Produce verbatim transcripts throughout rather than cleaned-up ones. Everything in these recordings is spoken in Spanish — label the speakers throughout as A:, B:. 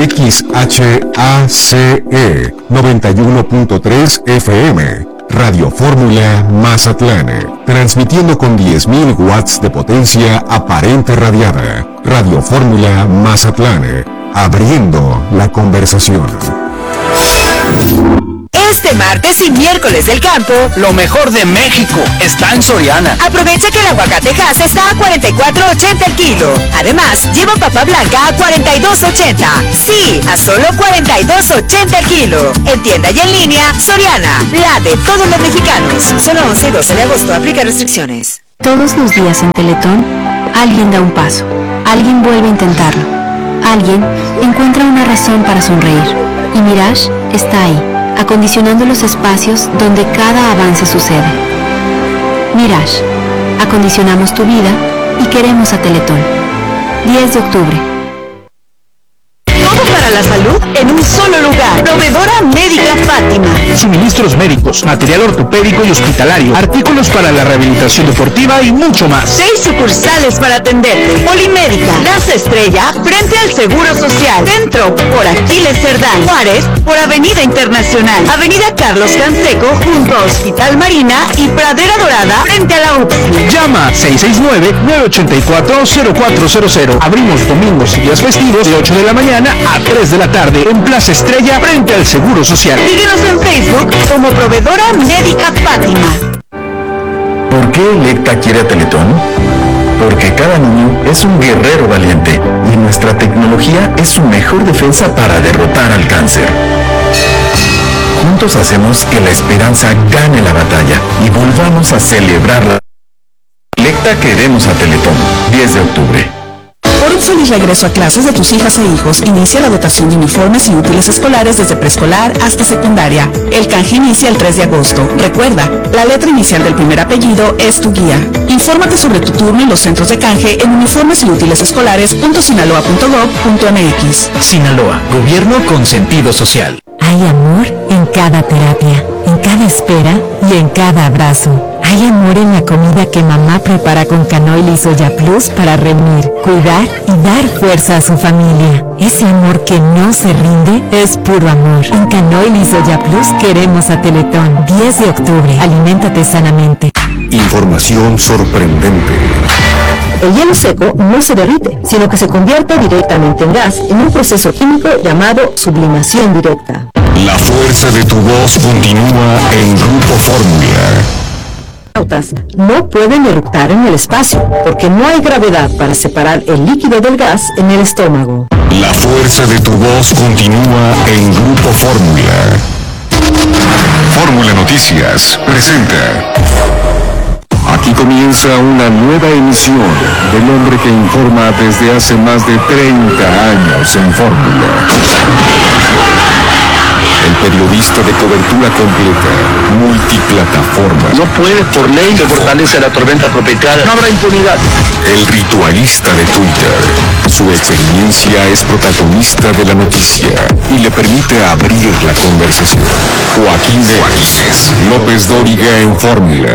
A: X H A C E noventa y uno punto tres F M, Radio Fórmula Mazatlán, transmitiendo con diez mil watts de potencia aparente radiada. Radio Fórmula Mazatlán, abriendo la conversación.
B: Este martes y miércoles del campo,
C: lo mejor de México está en Soriana.
B: Aprovecha que el aguacate Hass está a cuarenta y cuatro ochenta el kilo. Además, lleva papa blanca a cuarenta y dos ochenta. Sí, a solo cuarenta y dos ochenta el kilo. En tienda y en línea, Soriana, la de todos los mexicanos. Solo once y doce de agosto, aplica restricciones.
D: Todos los días en Teletón, alguien da un paso. Alguien vuelve a intentarlo. Alguien encuentra una razón para sonreír. Y Mirage está ahí, acondicionando los espacios donde cada avance sucede. Mirage, acondicionamos tu vida y queremos a Teletón. diez de octubre.
B: Todo para la salud en un solo lugar. Proveedora Médica Fátima.
C: Suministros médicos, material ortopédico y hospitalario, artículos para la rehabilitación deportiva y mucho más.
B: Seis sucursales para atenderte. Polimédica, Plaza Estrella, frente al Seguro Social. Centro, por Aquiles Cerdán. Juárez, por Avenida Internacional. Avenida Carlos Canseco, junto a Hospital Marina y Pradera Dorada, frente a la U P S I.
C: Llama seis seis nueve, nueve ocho cuatro, cero cuatro cero cero. Abrimos domingos y días festivos de ocho de la mañana a tres de la tarde en Plaza Estrella, frente al Seguro Social.
B: Síguenos en Facebook como Proveedora Médica Fátima.
E: ¿Por qué Electa quiere a Teletón? Porque cada niño es un guerrero valiente y nuestra tecnología es su mejor defensa para derrotar al cáncer. Juntos hacemos que la esperanza gane la batalla y volvamos a celebrarla. Electa queremos a Teletón, diez de octubre.
F: Por un feliz regreso a clases de tus hijas e hijos, inicia la dotación de uniformes y útiles escolares desde preescolar hasta secundaria. El canje inicia el tres de agosto. Recuerda, la letra inicial del primer apellido es tu guía. Infórmate sobre tu turno en los centros de canje en uniformes y útiles escolares punto sinaloa punto gob punto m x.
C: Sinaloa, gobierno con sentido social.
G: Hay amor en cada terapia, en cada espera y en cada abrazo. Hay amor en la comida que mamá prepara con canoil y soya plus para reunir, cuidar y dar fuerza a su familia. Ese amor que no se rinde es puro amor. En canoil y soya plus queremos a Teletón. diez de octubre. Aliméntate sanamente.
A: Información sorprendente.
H: El hielo seco no se derrite, sino que se convierte directamente en gas en un proceso químico llamado sublimación directa.
A: La fuerza de tu voz continúa en Grupo Fórmula.
H: No pueden eructar en el espacio, porque no hay gravedad para separar el líquido del gas en el estómago.
A: La fuerza de tu voz continúa en Grupo Fórmula. Fórmula Noticias presenta. Aquí comienza una nueva emisión del hombre que informa desde hace más de treinta años en Fórmula. El periodista de cobertura completa, multiplataforma.
C: No puede por ley que fortalece la tormenta tropical. No habrá impunidad.
A: El ritualista de Twitter. Su experiencia es protagonista de la noticia y le permite abrir la conversación. Joaquín de Juárez, López Dóriga en Fórmula.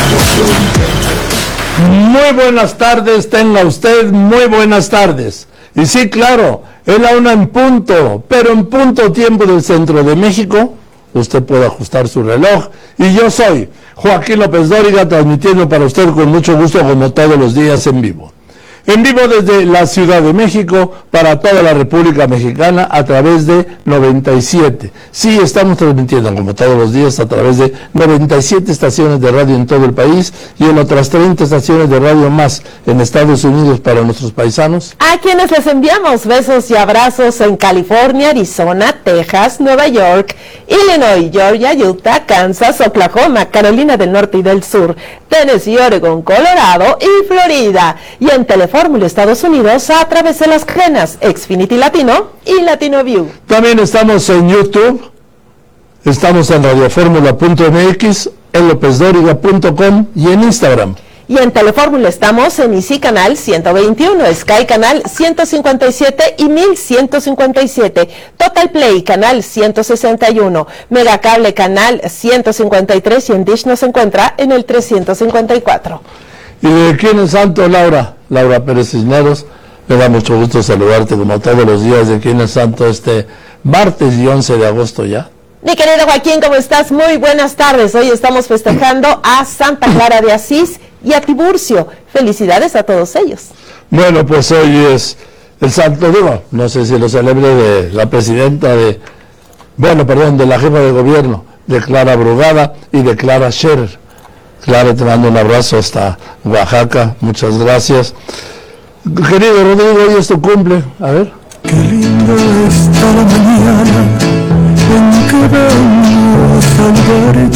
I: Muy buenas tardes, tenga usted muy buenas tardes. Y sí, claro, es la una en punto, pero en punto tiempo del centro de México. Usted puede ajustar su reloj. Y yo soy Joaquín López Dóriga, transmitiendo para usted con mucho gusto, como todos los días, en vivo. En vivo desde la Ciudad de México para toda la República Mexicana a través de noventa y siete. Sí, estamos transmitiendo como todos los días a través de noventa y siete estaciones de radio en todo el país y en otras treinta estaciones de radio más en Estados Unidos para nuestros paisanos.
J: A quienes les enviamos besos y abrazos en California, Arizona, Texas, Nueva York, Illinois, Georgia, Utah, Kansas, Oklahoma, Carolina del Norte y del Sur, Tennessee, Oregon, Colorado y Florida. Y en Telefórmula Estados Unidos a través de las cadenas Xfinity Latino y Latino View.
I: También estamos en YouTube, estamos en radioformula punto m x, en lopez dóriga punto com y en Instagram.
J: Y en Telefórmula estamos en Easy Canal ciento veintiuno, Sky Canal ciento cincuenta y siete y mil ciento cincuenta y siete, Total Play Canal ciento sesenta y uno, Megacable Canal ciento cincuenta y tres y en Dish nos encuentra en el trescientos cincuenta y cuatro.
I: ¿Y de quién es santo, Laura? Laura Pérez Cisneros, Me da mucho gusto saludarte como todos los días de aquí en el Santo, este martes y once de agosto ya.
J: Mi querido Joaquín, ¿cómo estás? Muy buenas tardes. Hoy estamos festejando a Santa Clara de Asís y a Tiburcio. Felicidades a todos ellos.
I: Bueno, pues hoy es el santo, digo, no sé si lo celebre de la presidenta de, bueno, perdón, de la jefa de gobierno, de Clara Brugada y de Clara Scherer. Clara, te mando un abrazo hasta Oaxaca, muchas gracias. Querido Rodrigo, hoy es tu cumple, a ver.
K: Qué linda está la mañana en que vengo a saludarte.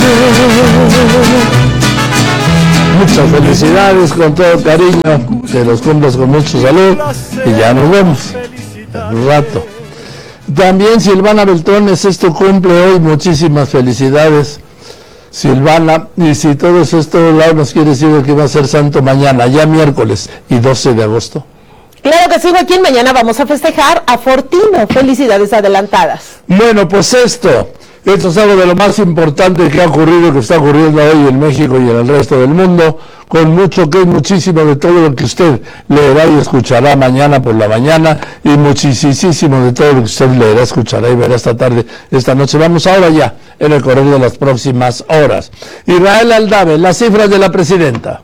I: Muchas felicidades, con todo cariño, que los cumplas con mucha salud y ya nos vemos en un rato. También Silvana Beltrones, es tu cumple hoy, muchísimas felicidades, Silvana. Y si todo eso es todo lado, nos quiere decir que va a ser santo mañana, ya miércoles y doce de agosto.
J: Claro que sí, Joaquín, mañana vamos a festejar a Fortino. Felicidades adelantadas.
I: Bueno, pues esto, esto es algo de lo más importante que ha ocurrido, que está ocurriendo hoy en México y en el resto del mundo, con mucho que es muchísimo de todo lo que usted leerá y escuchará mañana por la mañana, y muchísimo de todo lo que usted leerá, escuchará y verá esta tarde, esta noche. Vamos ahora ya, en el correr de las próximas horas. Israel Aldave, las cifras de la presidenta.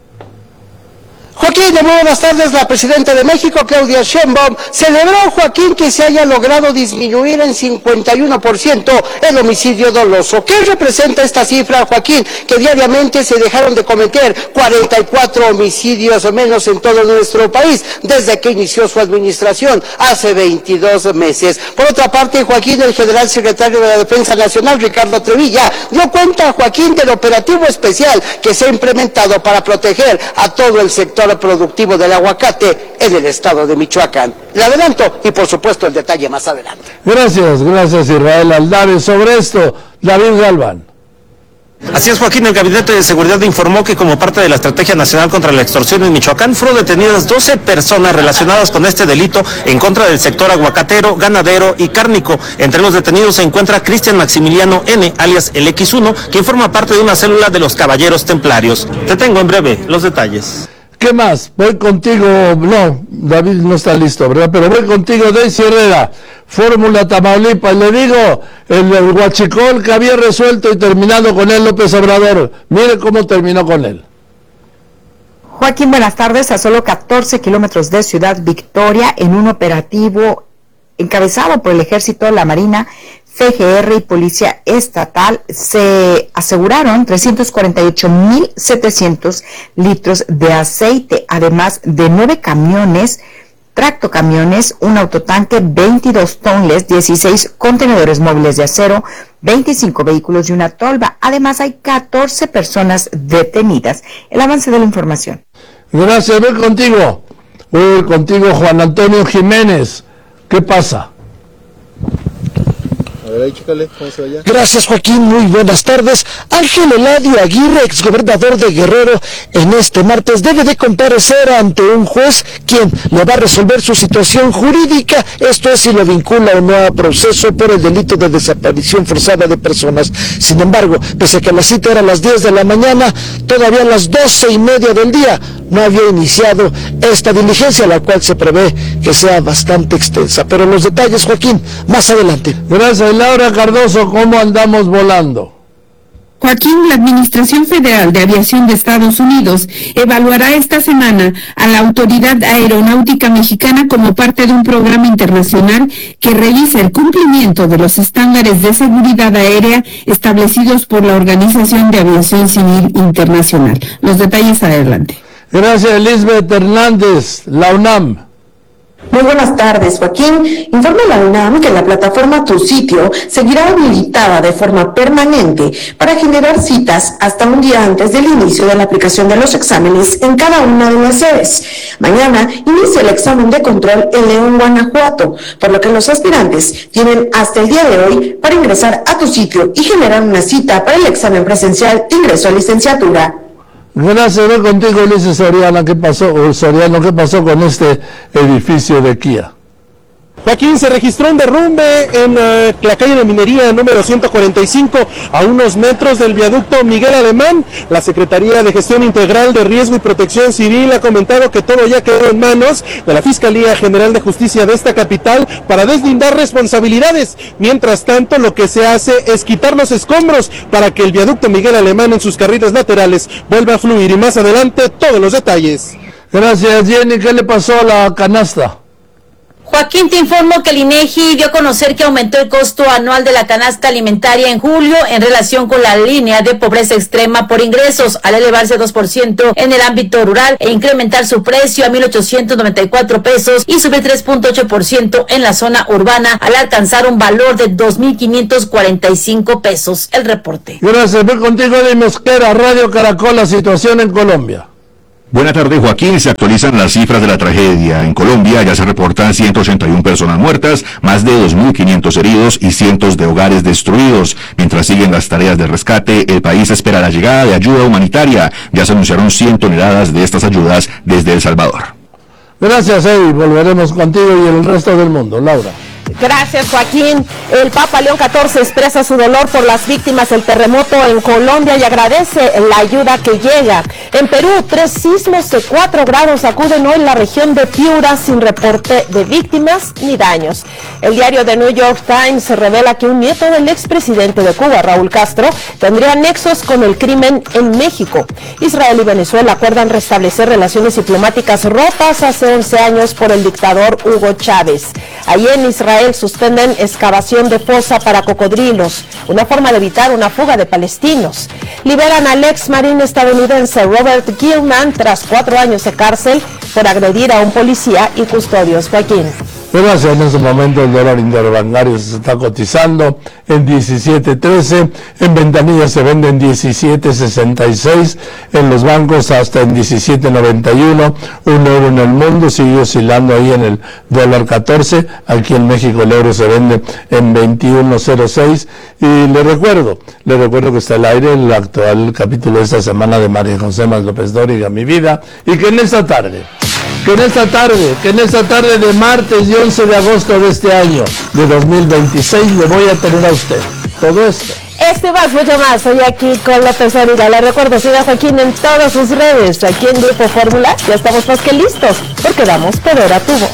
L: Joaquín, de muy buenas tardes. La presidenta de México, Claudia Sheinbaum, celebró, Joaquín, que se haya logrado disminuir en cincuenta y uno por ciento el homicidio doloso. ¿Qué representa esta cifra, Joaquín? Que diariamente se dejaron de cometer cuarenta y cuatro homicidios o menos en todo nuestro país desde que inició su administración hace veintidós meses. Por otra parte, Joaquín, el general secretario de la Defensa Nacional, Ricardo Trevilla, dio cuenta, Joaquín, del operativo especial que se ha implementado para proteger a todo el sector productivo del aguacate en el estado de Michoacán. Le adelanto y por supuesto el detalle más adelante.
I: Gracias, gracias Israel Aldave. Sobre esto, David Galván.
M: Así es, Joaquín, el Gabinete de Seguridad informó que como parte de la Estrategia Nacional contra la Extorsión en Michoacán fueron detenidas doce personas relacionadas con este delito en contra del sector aguacatero, ganadero y cárnico. Entre los detenidos se encuentra Cristian Maximiliano N., alias el equis uno, quien forma parte de una célula de los Caballeros Templarios. Te tengo en breve los detalles.
I: ¿Qué más? Voy contigo, no, David no está listo, ¿verdad? Pero voy contigo, Daisy Herrera, Fórmula Tamaulipas, le digo, el, el huachicol que había resuelto y terminado con él López Obrador, mire cómo terminó con él.
N: Joaquín, buenas tardes. A solo catorce kilómetros de Ciudad Victoria, en un operativo encabezado por el Ejército, la Marina, F G R y Policía Estatal, se aseguraron trescientos cuarenta y ocho mil setecientos litros de aceite, además de nueve camiones, tractocamiones, un autotanque, veintidós tonles, dieciséis contenedores móviles de acero, veinticinco vehículos y una tolva. Además, hay catorce personas detenidas. El avance de la información.
I: Gracias, voy contigo. Voy contigo, Juan Antonio Jiménez. ¿Qué pasa?
O: Gracias, Joaquín, muy buenas tardes. Ángel Eladio Aguirre, exgobernador de Guerrero, en este martes debe de comparecer ante un juez quien le va a resolver su situación jurídica, esto es si lo vincula o no a proceso por el delito de desaparición forzada de personas. Sin embargo, pese a que la cita era a las diez de la mañana, todavía a las doce y media del día no había iniciado esta diligencia, la cual se prevé que sea bastante extensa. Pero los detalles, Joaquín, más adelante.
I: Gracias, Laura Cardoso, ¿cómo andamos volando?
P: Joaquín, la Administración Federal de Aviación de Estados Unidos evaluará esta semana a la Autoridad Aeronáutica Mexicana como parte de un programa internacional que revisa el cumplimiento de los estándares de seguridad aérea establecidos por la Organización de Aviación Civil Internacional. Los detalles adelante.
I: Gracias, Elizabeth Hernández, la UNAM.
Q: Muy buenas tardes, Joaquín. Informa la UNAM que la plataforma Tu Sitio seguirá habilitada de forma permanente para generar citas hasta un día antes del inicio de la aplicación de los exámenes en cada una de las sedes. Mañana inicia el examen de control en León, Guanajuato, por lo que los aspirantes tienen hasta el día de hoy para ingresar a Tu Sitio y generar una cita para el examen presencial de ingreso a licenciatura.
I: Gracias, voy contigo, Ulises Soriano. ¿Qué pasó, Soriano, qué pasó con este edificio de Kia?
R: Joaquín, se registró un derrumbe en uh, la calle de Minería número ciento cuarenta y cinco, a unos metros del viaducto Miguel Alemán. La Secretaría de Gestión Integral de Riesgo y Protección Civil ha comentado que todo ya quedó en manos de la Fiscalía General de Justicia de esta capital para deslindar responsabilidades. Mientras tanto, lo que se hace es quitar los escombros para que el viaducto Miguel Alemán en sus carriles laterales vuelva a fluir, y más adelante todos los detalles.
I: Gracias, Jenny. ¿Qué le pasó a la canasta?
S: Joaquín, te informo que el INEGI dio a conocer que aumentó el costo anual de la canasta alimentaria en julio en relación con la línea de pobreza extrema por ingresos, al elevarse dos por ciento en el ámbito rural e incrementar su precio a mil ochocientos noventa y cuatro pesos y subir tres punto ocho por ciento en la zona urbana al alcanzar un valor de dos mil quinientos cuarenta y cinco pesos. El reporte.
I: Gracias. Voy contigo de Mosquera, Radio Caracol, la situación en Colombia.
T: Buenas tardes, Joaquín. Se actualizan las cifras de la tragedia. En Colombia ya se reportan ciento ochenta y una personas muertas, más de dos mil quinientos heridos y cientos de hogares destruidos. Mientras siguen las tareas de rescate, el país espera la llegada de ayuda humanitaria. Ya se anunciaron cien toneladas de estas ayudas desde El Salvador.
I: Gracias, Eddie. Volveremos contigo y el resto del mundo. Laura.
J: Gracias, Joaquín. El Papa León catorce expresa su dolor por las víctimas del terremoto en Colombia y agradece la ayuda que llega. En Perú, tres sismos de cuatro grados sacuden hoy la región de Piura sin reporte de víctimas ni daños. El diario The New York Times revela que un nieto del expresidente de Cuba, Raúl Castro, tendría nexos con el crimen en México. Israel y Venezuela acuerdan restablecer relaciones diplomáticas rotas hace once años por el dictador Hugo Chávez. Allí en Israel suspenden excavación de fosa para cocodrilos, una forma de evitar una fuga de palestinos. Liberan al ex marín estadounidense Robert Gilman tras cuatro años de cárcel por agredir a un policía y custodios. Joaquín.
I: Gracias. En ese momento el dólar interbancario se está cotizando en diecisiete trece, en ventanilla se vende en diecisiete sesenta y seis, en los bancos hasta en diecisiete noventa y uno, un euro en el mundo sigue oscilando ahí en el dólar catorce, aquí en México el euro se vende en veintiuno cero seis, y le recuerdo, le recuerdo que está al aire el actual capítulo de esta semana de María José Más López Dóriga, Mi Vida, y que en esta tarde, que en esta tarde, que en esta tarde de martes y once de agosto de este año, de dos mil veintiséis, le voy a tener a usted todo esto.
J: Este más, mucho más, soy aquí con López Dóriga. Le recuerdo, siga Joaquín en todas sus redes, aquí en Grupo Fórmula, ya estamos más que listos, porque damos poder a tu voz.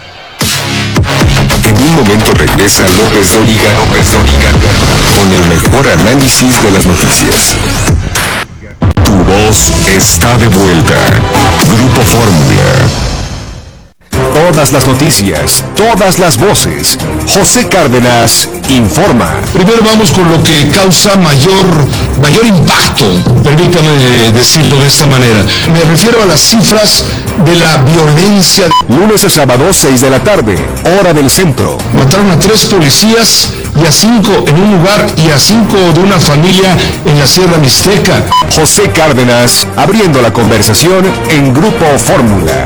A: En un momento regresa López Dóriga, López Dóriga, con el mejor análisis de las noticias. Tu voz está de vuelta. Grupo Fórmula. Todas las noticias, todas las voces. José Cárdenas informa.
U: Primero vamos con lo que causa mayor, mayor impacto, permítame decirlo de esta manera. Me refiero a las cifras de la violencia.
A: Lunes a sábado, seis de la tarde, hora del centro.
U: Mataron a tres policías y a cinco en un lugar y a cinco de una familia en la Sierra Mixteca.
A: José Cárdenas, abriendo la conversación en Grupo Fórmula.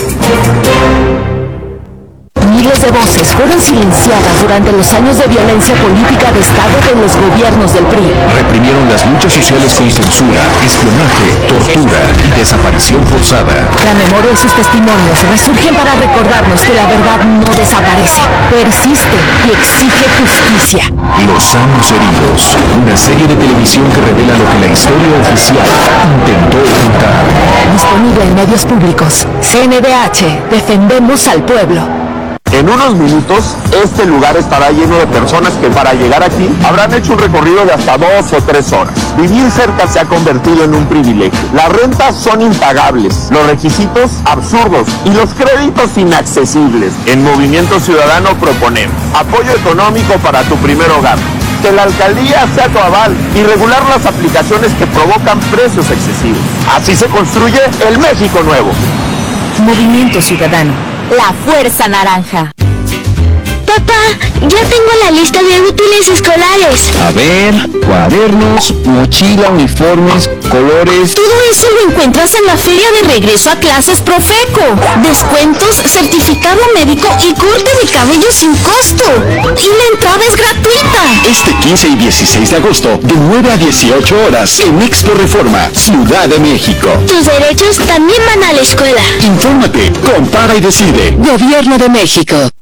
B: Miles de voces fueron silenciadas durante los años de violencia política de Estado de los gobiernos del P R I.
A: Reprimieron las luchas sociales con censura, espionaje, tortura y desaparición forzada.
B: La memoria y sus testimonios resurgen para recordarnos que la verdad no desaparece, persiste y exige justicia.
A: Los años heridos, una serie de televisión que revela lo que la historia oficial intentó ocultar.
B: Disponible en medios públicos. C N D H, defendemos al pueblo.
V: En unos minutos, este lugar estará lleno de personas que para llegar aquí habrán hecho un recorrido de hasta dos o tres horas. Vivir cerca se ha convertido en un privilegio. Las rentas son impagables, los requisitos absurdos y los créditos inaccesibles. En Movimiento Ciudadano proponemos apoyo económico para tu primer hogar, que la alcaldía sea tu aval y regular las aplicaciones que provocan precios excesivos. Así se construye el México nuevo.
B: Movimiento Ciudadano. La Fuerza Naranja.
W: Papá, ya tengo la lista de útiles escolares.
C: A ver, cuadernos, mochila, uniformes, colores.
W: Todo eso lo encuentras en la feria de regreso a clases Profeco. Descuentos, certificado médico y corte de cabello sin costo. Y la entrada es gratuita.
A: Este quince y dieciséis de agosto, de nueve a dieciocho horas, en Expo Reforma, Ciudad de México.
W: Tus derechos también van a la escuela.
A: Infórmate, compara y decide.
B: Gobierno de México.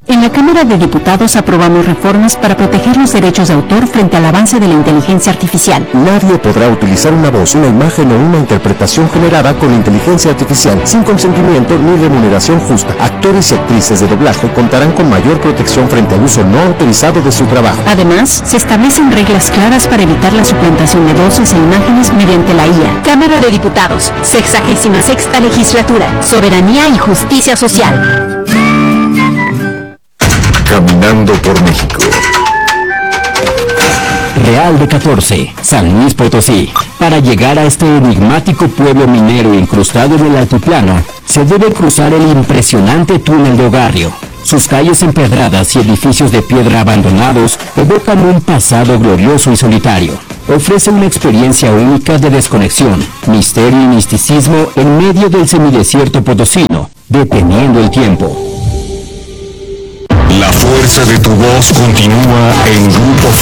D: En la Cámara de Diputados aprobamos reformas para proteger los derechos de autor frente al avance de la inteligencia artificial.
E: Nadie podrá utilizar una voz, una imagen o una interpretación generada con inteligencia artificial sin consentimiento ni remuneración justa. Actores y actrices de doblaje contarán con mayor protección frente al uso no autorizado de su trabajo.
D: Además, se establecen reglas claras para evitar la suplantación de voces e imágenes mediante la I A.
W: Cámara de Diputados, sexagésima sexta legislatura, soberanía y justicia social.
A: Caminando por México.
F: Real de catorce, San Luis Potosí. Para llegar a este enigmático pueblo minero incrustado en el altiplano, se debe cruzar el impresionante túnel de Ogarrio. Sus calles empedradas y edificios de piedra abandonados evocan un pasado glorioso y solitario. Ofrece una experiencia única de desconexión, misterio y misticismo en medio del semidesierto potosino, deteniendo el tiempo.
A: La fuerza de tu voz continúa en Grupo